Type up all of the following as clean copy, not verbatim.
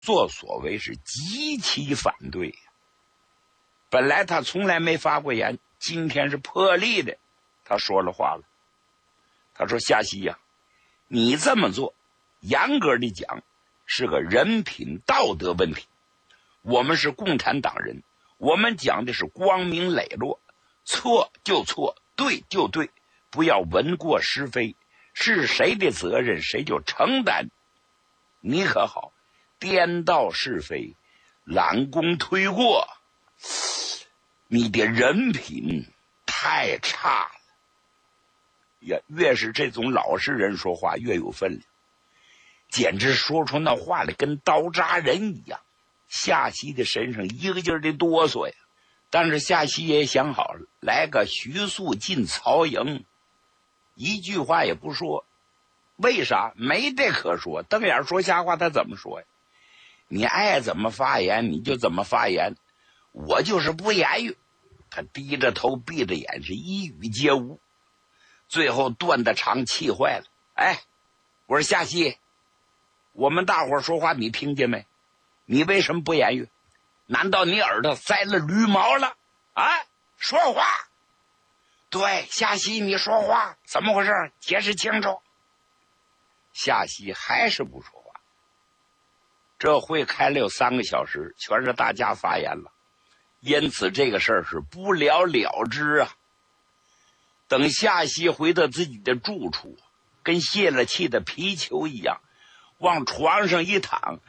作所为是极其反对。本来他从来没发过言，今天是破例的，他说了话了。他说：夏曦呀，你这么做严格的讲是个人品道德问题。我们是共产党人，我们讲的是光明磊落，错就错，对就对，不要闻过是非，是谁的责任谁就承担。你可好，颠倒是非，揽功推过，你的人品太差了。越是这种老实人说话越有分量，简直说出那话来跟刀扎人一样。夏曦的身上一个劲儿的哆嗦呀，但是夏曦也想好了，来个徐庶进曹营，一句话也不说。为啥？没得可说，瞪眼说瞎话他怎么说呀？你爱怎么发言你就怎么发言，我就是不言语。他低着头闭着眼是一语皆无。最后段德昌气坏了，我说夏曦，我们大伙说话你听见没？你为什么不言语？难道你耳朵塞了驴毛了啊？说话。对，夏曦你说话怎么回事？解释清楚。夏曦还是不说话。这会开了有3个小时，全是大家发言了，因此这个事儿是不了了之啊。等夏曦回到自己的住处，跟泄了气的皮球一样，往床上一躺，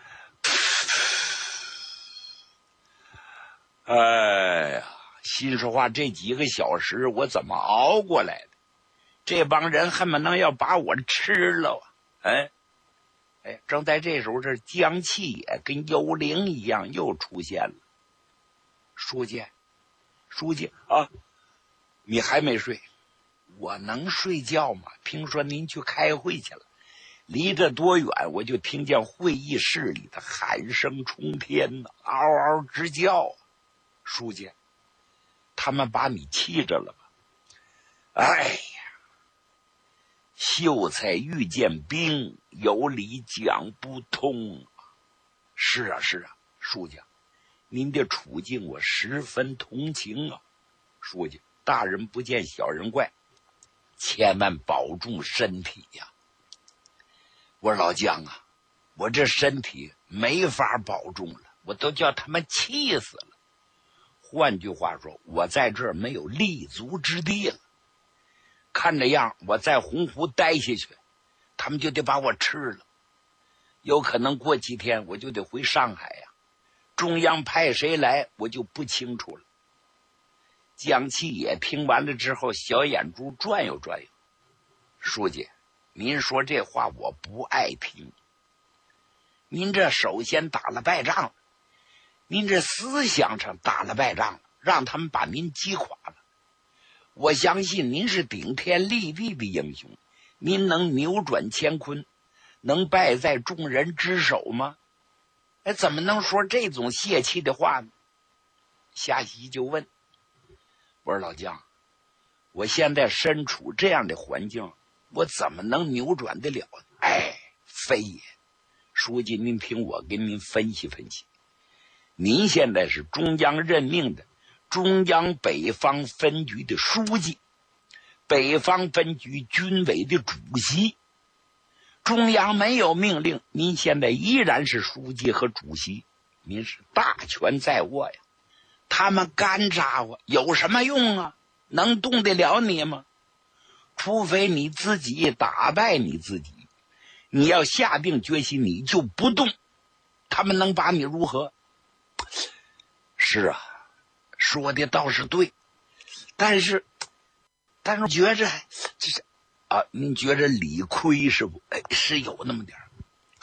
哎呀，心说话，这几个小时我怎么熬过来的？这帮人恨不能要把我吃了啊！正在这时候，这江气也跟幽灵一样又出现了。书记啊，你还没睡？我能睡觉吗？听说您去开会去了，离这多远我就听见会议室里的喊声冲天，嗷嗷直叫。书记，他们把你气着了吧？哎呀，秀才遇见兵，有理讲不通。是啊，书记，您的处境我十分同情啊。书记，大人不见小人怪，千万保重身体呀。我说老姜啊，我这身体没法保重了，我都叫他们气死了。换句话说，我在这儿没有立足之地了。看这样，我在洪湖待下去，他们就得把我吃了。有可能过几天我就得回上海呀。中央派谁来，我就不清楚了。江启也听完了之后，小眼珠转悠转悠。书记，您说这话我不爱听。您这首先打了败仗了，您这思想上打了败仗了，让他们把您击垮了。我相信您是顶天立地的英雄，您能扭转乾坤，能败在众人之手吗？怎么能说这种泄气的话呢？夏曦就问，我说老姜，我现在身处这样的环境，我怎么能扭转得了呢？非也。书记，您听我给您分析分析。您现在是中央任命的中央北方分局的书记，北方分局军委的主席。中央没有命令，您现在依然是书记和主席，您是大权在握呀。他们干扎我有什么用啊？能动得了你吗？除非你自己打败你自己，你要下定决心你就不动，他们能把你如何？是啊，说的倒是对，但是觉着这是您觉着理亏是不？是有那么点儿。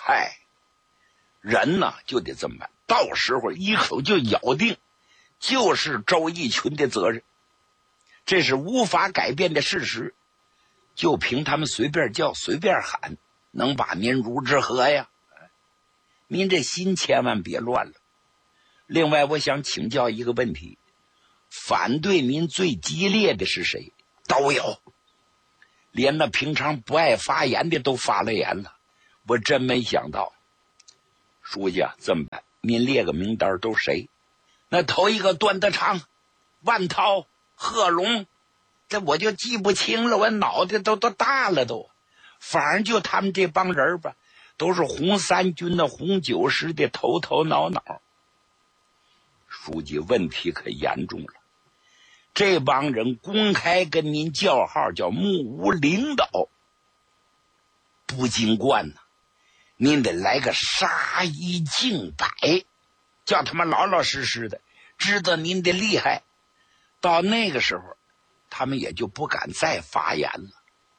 人呢就得这么办，到时候一口就咬定就是周逸群的责任，这是无法改变的事实。就凭他们随便叫随便喊，能把您如之何呀？您这心千万别乱了。另外，我想请教一个问题，反对您最激烈的是谁？都有，连那平常不爱发言的都发了言了。我真没想到。 书记啊，这么办，您列个名单都谁？那头一个段德昌、万涛、贺龙，这我就记不清了，我脑袋都大了都。反正就他们这帮人吧，都是红三军的、红九师的头脑。书记，问题可严重了，这帮人公开跟您叫号，叫目无领导，不经惯呢，您得来个杀一儆百，叫他们老老实实的知道您的厉害。到那个时候，他们也就不敢再发言了。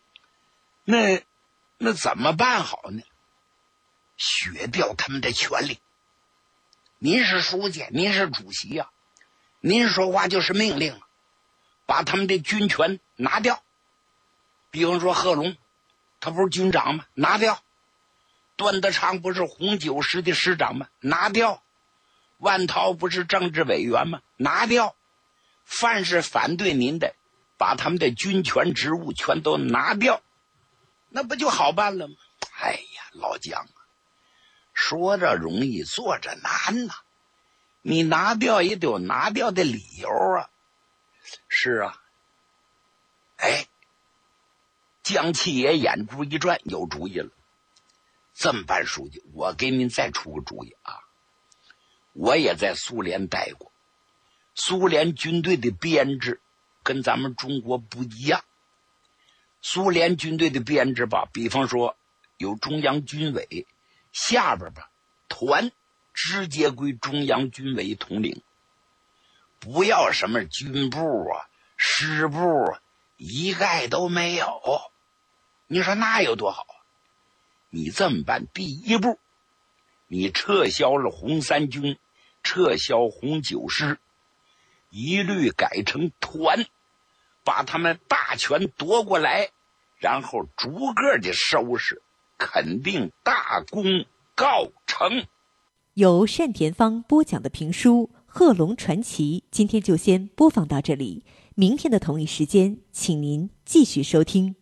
那怎么办好呢？削掉他们的权利。您是书记，您是主席呀，您说话就是命令，把他们的军权拿掉。比方说贺龙，他不是军长吗？拿掉。段德昌不是红九师的师长吗？拿掉。万涛不是政治委员吗？拿掉。凡是反对您的，把他们的军权职务全都拿掉，那不就好办了吗？哎呀，老姜啊，说着容易做着难呐，你拿掉也得有拿掉的理由啊。是啊。哎，江七爷眼珠一转，有主意了。这么办，书记，我给您再出个主意啊。我也在苏联待过，苏联军队的编制跟咱们中国不一样。苏联军队的编制吧，比方说有中央军委，下边吧团直接归中央军委统领，不要什么军部啊、师部啊，一概都没有。你说那有多好啊？你这么办，第一步，你撤销了红三军，撤销红九师，一律改成团，把他们大权夺过来，然后逐个的收拾，肯定大功告成。 由单田芳播讲的评书《贺龙传奇》今天就先播放到这里，明天的同一时间请您继续收听。